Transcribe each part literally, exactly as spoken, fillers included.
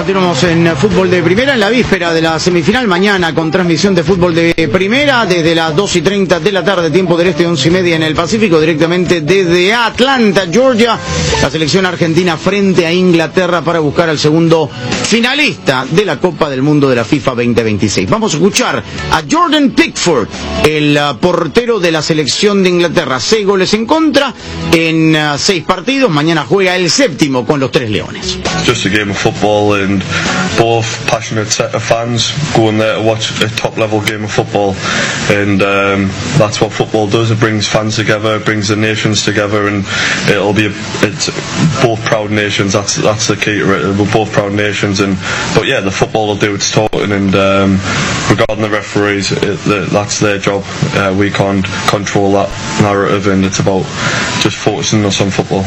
continuamos en fútbol de primera, en la víspera de la semifinal, mañana con transmisión de fútbol de primera, desde las dos y treinta de la tarde, tiempo del este, once y media en el Pacífico, directamente desde Atlanta, Georgia, la selección argentina frente a Inglaterra para buscar al segundo finalista de la Copa del Mundo de la FIFA veinte veintiséis. Vamos a escuchar a Jordan Pickford, el uh, portero de la selección de Inglaterra, seis goles en contra en uh, seis partidos, mañana juega el séptimo con los Tres Leones. Just a game of football, and both passionate set of fans going there to watch a top level game of football, and um, that's what football does. It brings fans together, it brings the nations together, and it'll be a, it's both proud nations. That's that's the key to it. We're both proud nations, and but yeah, the football will do its talking, and um, regarding the referees, it, the, that's their job. Uh, we can't control that narrative, and it's about just focusing us on football.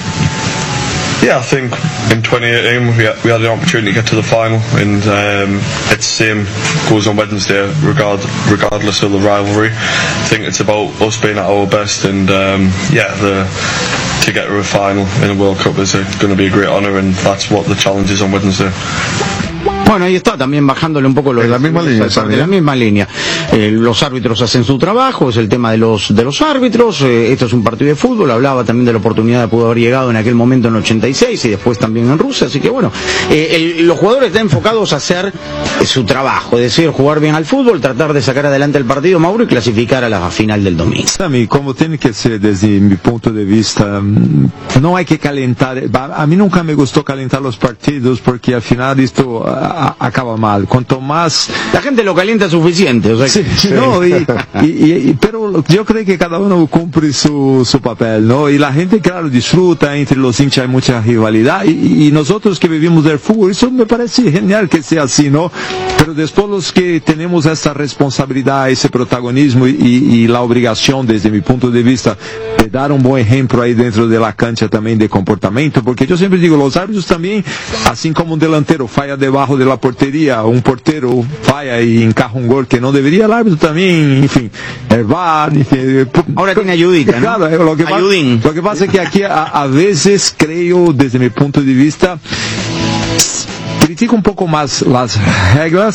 Yeah, I think in twenty eighteen we had, we had an opportunity to get to the final, and um, it's the same goes on Wednesday, regard, regardless of the rivalry. I think it's about us being at our best, and um, yeah, the, to get to a final in a World Cup is going to be a great honour, and that's what the challenge is on Wednesday. Bueno, ahí está, también bajándole un poco lo de la misma línea, de la misma línea. Eh, los árbitros hacen su trabajo, es el tema de los de los árbitros. Eh, esto es un partido de fútbol. Hablaba también de la oportunidad que pudo haber llegado en aquel momento en ochenta y seis y después también en Rusia. Así que bueno, eh, el, los jugadores están enfocados a hacer eh, su trabajo, es decir, jugar bien al fútbol, tratar de sacar adelante el partido, Mauro, y clasificar a la final del domingo. También, como tiene que ser desde mi punto de vista, no hay que calentar. A mí nunca me gustó calentar los partidos porque al final esto a, acaba mal. Cuanto más la gente lo calienta suficiente, o sea, sí, sí. No, y, y, y, pero yo creo que cada uno cumple su, su papel, ¿no? Y la gente, claro, disfruta, entre los hinchas hay mucha rivalidad, y, y nosotros que vivimos del fútbol, eso me parece genial que sea así, ¿no? Pero después los que tenemos esta responsabilidad, ese protagonismo y, y la obligación, desde mi punto de vista, de dar un buen ejemplo ahí dentro de la cancha también de comportamiento, porque yo siempre digo, los árbitros también, así como un delantero falla debajo de la portería, un portero falla y encaja un gol que no debería, el árbitro también, en fin, el V A R, eh, ahora tiene ayudita, ¿no? Claro, lo que, pasa, lo que pasa es que aquí a, a veces creo, desde mi punto de vista, critico un poco más las reglas